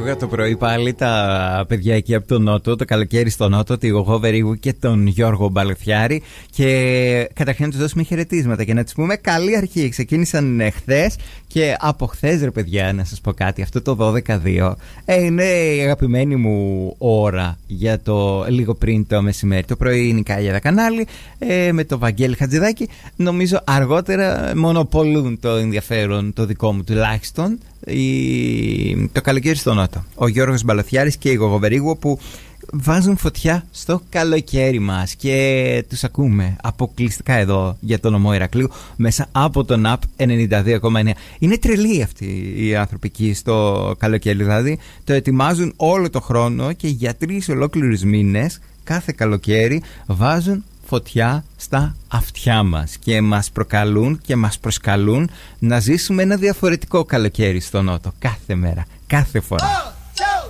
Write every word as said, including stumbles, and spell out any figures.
Άκουγα το πρωί πάλι τα παιδιά εκεί από τον Νότο, το καλοκαίρι στο Νότο, τη Γογό Βερίγου και τον Γιώργο Μπαλωθιάρη. Και καταρχήν να τους δώσουμε χαιρετίσματα και να τους πούμε καλή αρχή. Ξεκίνησαν χθες και από χθες, ρε παιδιά, να σας πω κάτι, αυτό το δώδεκα δύο ε, είναι η αγαπημένη μου ώρα για το λίγο πριν το μεσημέρι. Το πρωί είναι η Κάγια κανάλι ε, με το Βαγγέλη Χατζηδάκη. Νομίζω αργότερα μονοπολούν το ενδιαφέρον το δικό μου τουλάχιστον. Η... το καλοκαίρι στο Νότο. Ο Γιώργος Μπαλωθιάρης και η Γογό Βερίγου που βάζουν φωτιά στο καλοκαίρι μας και τους ακούμε αποκλειστικά εδώ για το νομό Ηρακλείου μέσα από τον App ενενήντα δύο κόμμα εννέα. Είναι τρελοί αυτοί οι άνθρωποι εκεί στο καλοκαίρι, δηλαδή το ετοιμάζουν όλο το χρόνο και για τρεις ολόκληρους μήνες κάθε καλοκαίρι βάζουν φωτιά στα αυτιά μας και μας προκαλούν και μας προσκαλούν να ζήσουμε ένα διαφορετικό καλοκαίρι στο Νότο κάθε μέρα, κάθε φορά.